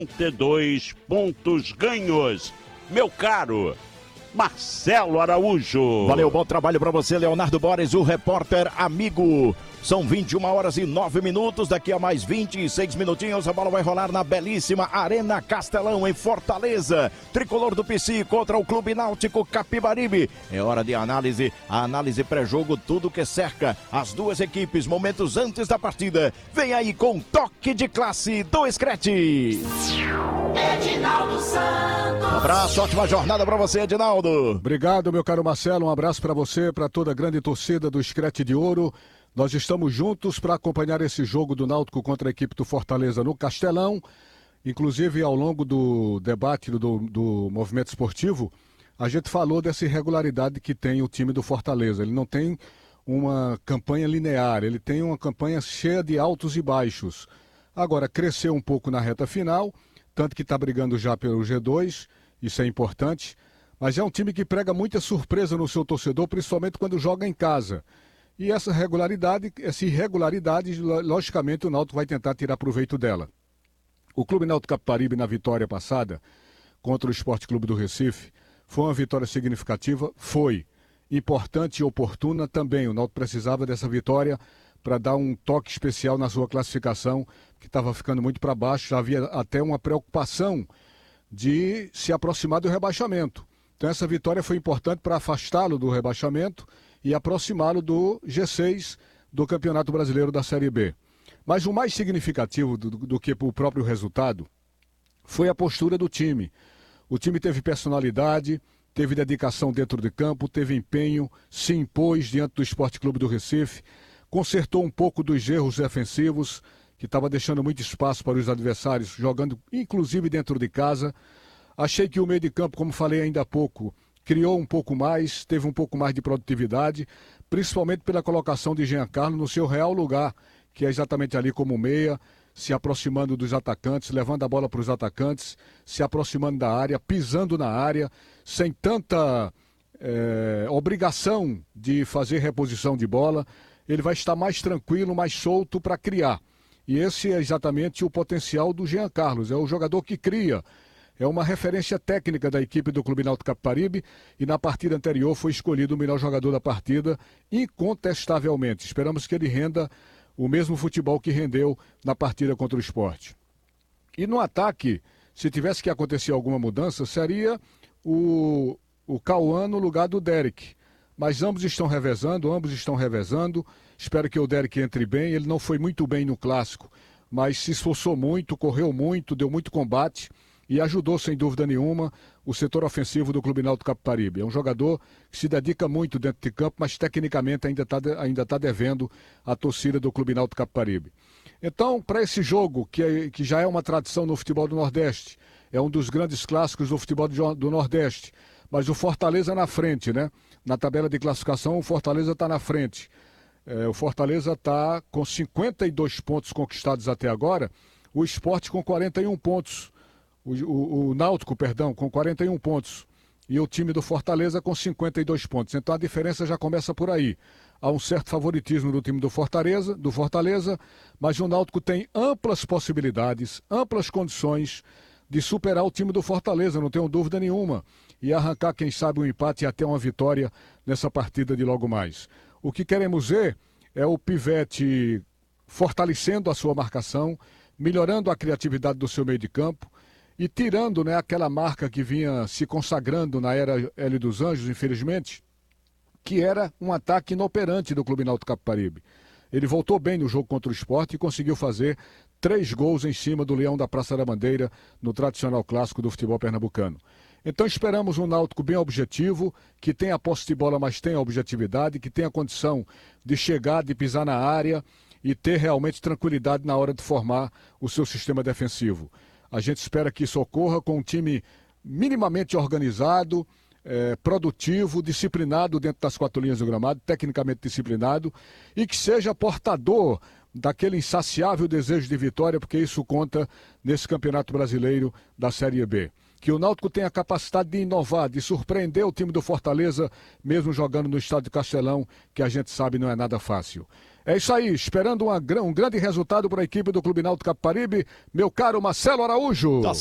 42 pontos ganhos. Meu caro Marcelo Araújo. Valeu, bom trabalho para você, Leonardo Borges, o repórter amigo. São 21h09. Daqui a mais 26 minutinhos a bola vai rolar na belíssima Arena Castelão, em Fortaleza. Tricolor do PC contra o Clube Náutico Capibaribe. É hora de análise, a análise pré-jogo, tudo que cerca as duas equipes, momentos antes da partida. Vem aí com toque de classe do Screte. Edinaldo Santos. Um abraço, ótima jornada para você, Edinaldo. Obrigado, meu caro Marcelo. Um abraço para você, para toda a grande torcida do Screte de Ouro. Nós estamos juntos para acompanhar esse jogo do Náutico contra a equipe do Fortaleza no Castelão. Inclusive, ao longo do debate do movimento esportivo, a gente falou dessa irregularidade que tem o time do Fortaleza. Ele não tem uma campanha linear, ele tem uma campanha cheia de altos e baixos. Agora, cresceu um pouco na reta final, tanto que está brigando já pelo G2, isso é importante. Mas é um time que prega muita surpresa no seu torcedor, principalmente quando joga em casa. E essa irregularidade, logicamente, o Náutico vai tentar tirar proveito dela. O Clube Náutico Capibaribe, na vitória passada contra o Sport Clube do Recife, foi uma vitória significativa, foi importante e oportuna também. O Náutico precisava dessa vitória para dar um toque especial na sua classificação, que estava ficando muito para baixo. Já havia até uma preocupação de se aproximar do rebaixamento. Então essa vitória foi importante para afastá-lo do rebaixamento e aproximá-lo do G6 do Campeonato Brasileiro da Série B. Mas o mais significativo do que o próprio resultado foi a postura do time. O time teve personalidade, teve dedicação dentro de campo, teve empenho, se impôs diante do Sport Clube do Recife, consertou um pouco dos erros defensivos, que estava deixando muito espaço para os adversários, jogando inclusive dentro de casa. Achei que o meio de campo, como falei ainda há pouco, criou um pouco mais, teve um pouco mais de produtividade, principalmente pela colocação de Jean Carlos no seu real lugar, que é exatamente ali como meia, se aproximando dos atacantes, levando a bola para os atacantes, se aproximando da área, pisando na área, sem tanta obrigação de fazer reposição de bola. Ele vai estar mais tranquilo, mais solto para criar. E esse é exatamente o potencial do Jean Carlos, é o jogador que cria. É uma referência técnica da equipe do Clube Náutico Capibaribe e na partida anterior foi escolhido o melhor jogador da partida, incontestavelmente. Esperamos que ele renda o mesmo futebol que rendeu na partida contra o Sport. E no ataque, se tivesse que acontecer alguma mudança, seria o Cauã no lugar do Derek. Mas ambos estão revezando. Espero que o Derek entre bem. Ele não foi muito bem no Clássico, mas se esforçou muito, correu muito, deu muito combate e ajudou, sem dúvida nenhuma, o setor ofensivo do Clube Náutico Capibaribe. É um jogador que se dedica muito dentro de campo, mas tecnicamente ainda tá devendo a torcida do Clube Náutico Capibaribe. Então, para esse jogo, que já é uma tradição no futebol do Nordeste, é um dos grandes clássicos do futebol do Nordeste, mas o Fortaleza na frente, né? Na tabela de classificação, o Fortaleza está na frente. O Fortaleza está com 52 pontos conquistados até agora, o Sport com 41 pontos. O Náutico, perdão, com 41 pontos e o time do Fortaleza com 52 pontos. Então a diferença já começa por aí. Há um certo favoritismo do time do Fortaleza, mas o Náutico tem amplas possibilidades, amplas condições de superar o time do Fortaleza, não tenho dúvida nenhuma, e arrancar, quem sabe, um empate e até uma vitória nessa partida de logo mais. O que queremos ver é o Pivete fortalecendo a sua marcação, melhorando a criatividade do seu meio de campo, e tirando, né, aquela marca que vinha se consagrando na era Hélio dos Anjos, infelizmente, que era um ataque inoperante do Clube Náutico Capibaribe. Ele voltou bem no jogo contra o Sport e conseguiu fazer 3 gols em cima do Leão da Praça da Bandeira no tradicional clássico do futebol pernambucano. Então esperamos um Náutico bem objetivo, que tenha a posse de bola, mas tenha objetividade, que tenha condição de chegar, de pisar na área e ter realmente tranquilidade na hora de formar o seu sistema defensivo. A gente espera que isso ocorra com um time minimamente organizado, produtivo, disciplinado dentro das 4 linhas do gramado, tecnicamente disciplinado, e que seja portador daquele insaciável desejo de vitória, porque isso conta nesse Campeonato Brasileiro da Série B. Que o Náutico tenha a capacidade de inovar, de surpreender o time do Fortaleza, mesmo jogando no estádio de Castelão, que a gente sabe não é nada fácil. É isso aí, esperando um grande resultado para a equipe do Clube Náutico Capibaribe, meu caro Marcelo Araújo. Tá